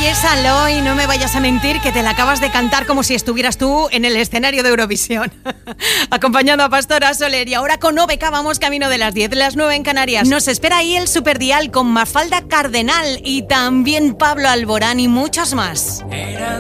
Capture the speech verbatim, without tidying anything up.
confiésalo y no me vayas a mentir que te la acabas de cantar como si estuvieras tú en el escenario de Eurovisión. Acompañando a Pastora Soler. Y ahora con O B K vamos camino de las diez, las nueve en Canarias. Nos espera ahí el Superdial con Mafalda Cardenal y también Pablo Alborán y muchos más.